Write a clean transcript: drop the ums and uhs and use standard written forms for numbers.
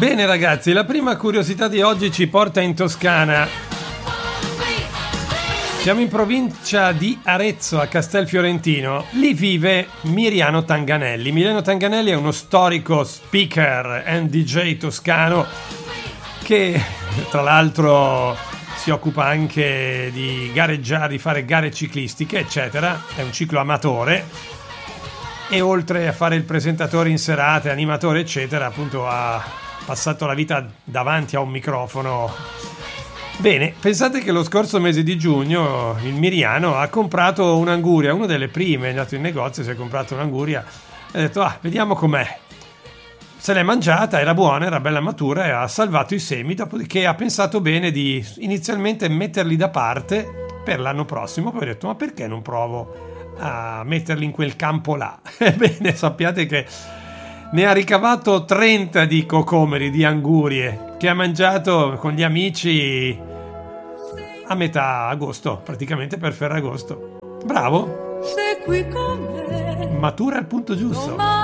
Bene ragazzi, la prima curiosità di oggi ci porta in Toscana. Siamo in provincia di Arezzo, a Castelfiorentino. Lì vive Miriano Tanganelli. Miriano Tanganelli è uno storico speaker and DJ toscano che tra l'altro si occupa anche di gareggiare, di fare gare ciclistiche, eccetera. È un ciclo amatore e oltre a fare il presentatore in serate, animatore, eccetera, appunto ha passato la vita davanti a un microfono. Bene, pensate che lo scorso mese di giugno il Miriano ha comprato un'anguria, una delle prime, è andato in negozio, si è comprato un'anguria e ha detto vediamo com'è. Se l'è mangiata, era buona, era bella matura e ha salvato i semi, dopodiché ha pensato bene di inizialmente metterli da parte per l'anno prossimo, poi ha detto ma perché non provo a metterli in quel campo là? Ebbene, sappiate che ne ha ricavato 30 di cocomeri, di angurie, che ha mangiato con gli amici a metà agosto, praticamente per Ferragosto. Bravo! Matura al punto giusto.